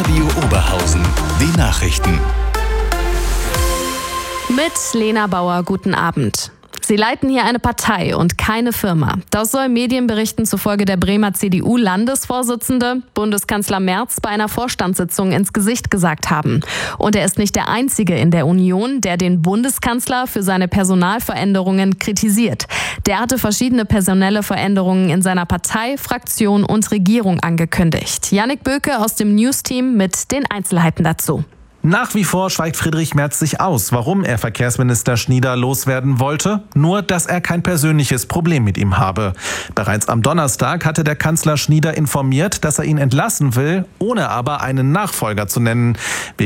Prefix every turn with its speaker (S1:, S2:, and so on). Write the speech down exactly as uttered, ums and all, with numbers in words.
S1: Radio Oberhausen, die Nachrichten.
S2: Mit Lena Bauer, guten Abend. Sie leiten hier eine Partei und keine Firma. Das soll Medienberichten zufolge der Bremer C D U-Landesvorsitzende Bundeskanzler Merz bei einer Vorstandssitzung ins Gesicht gesagt haben. Und er ist nicht der Einzige in der Union, der den Bundeskanzler für seine Personalveränderungen kritisiert. Der hatte verschiedene personelle Veränderungen in seiner Partei, Fraktion und Regierung angekündigt. Jannik Böke aus dem News-Team mit den Einzelheiten dazu.
S3: Nach wie vor schweigt Friedrich Merz sich aus, warum er Verkehrsminister Schnieder loswerden wollte. Nur, dass er kein persönliches Problem mit ihm habe. Bereits am Donnerstag hatte der Kanzler Schnieder informiert, dass er ihn entlassen will, ohne aber einen Nachfolger zu nennen.